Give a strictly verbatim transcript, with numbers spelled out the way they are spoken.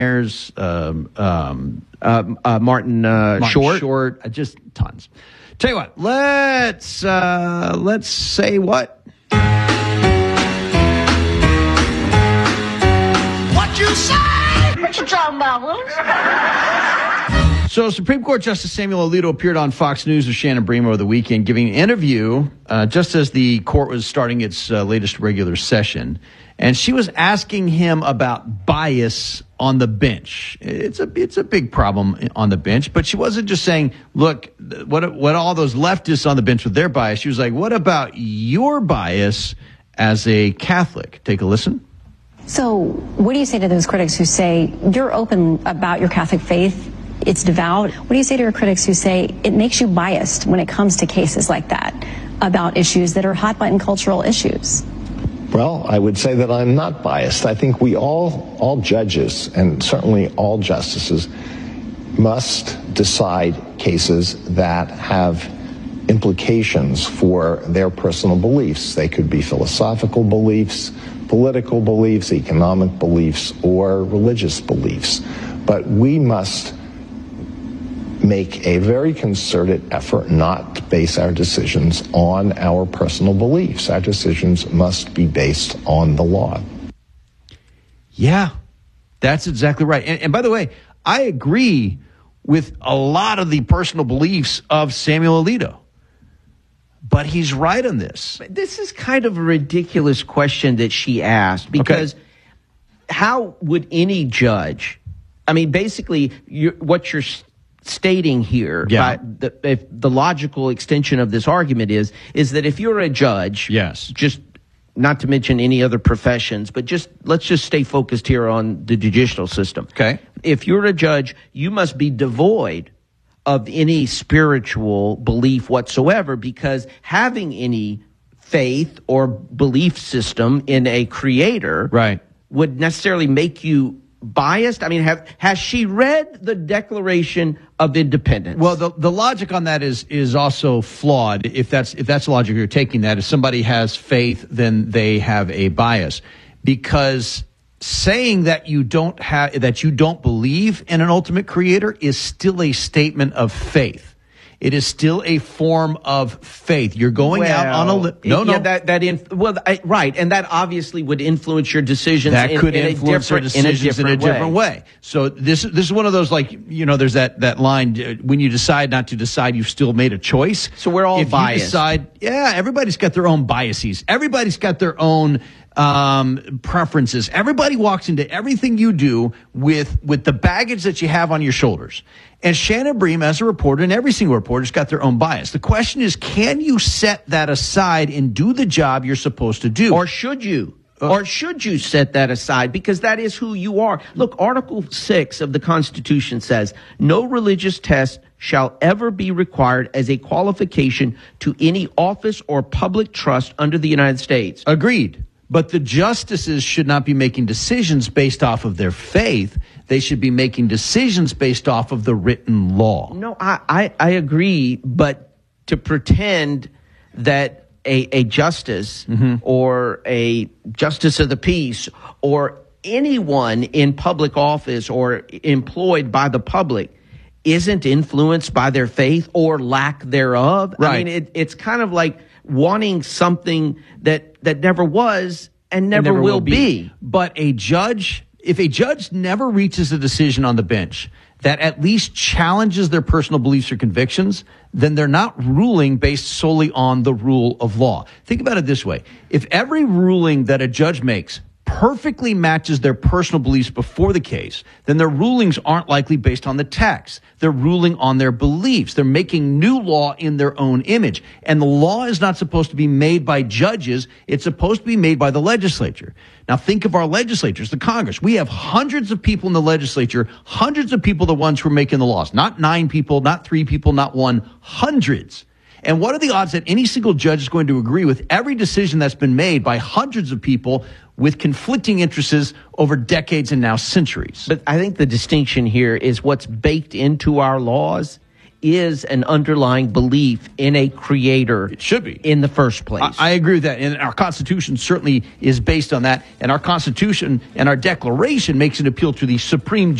Ayers, um, um, uh, uh, Martin, uh, Martin Short. Short, uh, just tons. Tell you what, let's uh, let's say what. What you say? What you talking about, Willis? So Supreme Court Justice Samuel Alito appeared on Fox News with Shannon Bream over the weekend, giving an interview uh, just as the court was starting its uh, latest regular session. And she was asking him about bias on the bench. It's a it's a big problem on the bench, but she wasn't just saying, look, what what all those leftists on the bench with their bias. She was like, what about your bias as a Catholic? Take a listen. So what do you say to those critics who say you're open about your Catholic faith? It's devout. What do you say to your critics who say it makes you biased when it comes to cases like that about issues that are hot button cultural issues? Well, I would say that I'm not biased. I think we all, all judges, and certainly all justices, must decide cases that have implications for their personal beliefs. They could be philosophical beliefs, political beliefs, economic beliefs, or religious beliefs. But we must make a very concerted effort not to base our decisions on our personal beliefs. Our decisions must be based on the law. Yeah, that's exactly right. And, and by the way, I agree with a lot of the personal beliefs of Samuel Alito. But he's right on this. This is kind of a ridiculous question that she asked, because okay. How would any judge, I mean, basically, you're, what you're stating here, yeah. by the, if the logical extension of this argument is, is that if you're a judge, yes, just not to mention any other professions, but just let's just stay focused here on the judicial system. Okay. If you're a judge, you must be devoid of any spiritual belief whatsoever, because having any faith or belief system in a creator right. would necessarily make you biased. I mean, have, has she read the Declaration of Independence? Well, the the logic on that is is also flawed. If that's if that's the logic you're taking, that if somebody has faith, then they have a bias, because saying that you don't have that you don't believe in an ultimate creator is still a statement of faith. It is still a form of faith. You're going well, out on a li- no, yeah, no. That that in, well, I, right, and that obviously would influence your decisions. That in, could in influence a your decisions in a different, in a different way. way. So this this is one of those, like, you know, there's that that line, uh, when you decide not to decide, you've still made a choice. So we're all if biased. You decide, yeah, everybody's got their own biases. Everybody's got their own um preferences. Everybody walks into everything you do with with the baggage that you have on your shoulders. And Shannon Bream, as a reporter, and every single reporter, has got their own bias. The question is, can you set that aside and do the job you're supposed to do? Or should you? Uh, or should you set that aside? Because that is who you are. Look, Article six of the Constitution says, no religious test shall ever be required as a qualification to any office or public trust under the United States. Agreed. But the justices should not be making decisions based off of their faith. They should be making decisions based off of the written law. No, I, I, I agree. But to pretend that a, a justice mm-hmm. or a justice of the peace or anyone in public office or employed by the public isn't influenced by their faith or lack thereof. Right. I mean, it, it's kind of like wanting something that, that never was and never, never will, will be. be. But a judge, if a judge never reaches a decision on the bench that at least challenges their personal beliefs or convictions, then they're not ruling based solely on the rule of law. Think about it this way. If every ruling that a judge makes perfectly matches their personal beliefs before the case, then their rulings aren't likely based on the text. They're ruling on their beliefs. They're making new law in their own image. And the law is not supposed to be made by judges. It's supposed to be made by the legislature. Now think of our legislatures, the Congress. We have hundreds of people in the legislature, hundreds of people, the ones who are making the laws. Not nine people, not three people, not one, hundreds. And what are the odds that any single judge is going to agree with every decision that's been made by hundreds of people with conflicting interests over decades and now centuries? But I think the distinction here is what's baked into our laws is an underlying belief in a creator. It should be. In the first place. I, I agree with that. And our Constitution certainly is based on that. And our Constitution and our Declaration makes an appeal to the supreme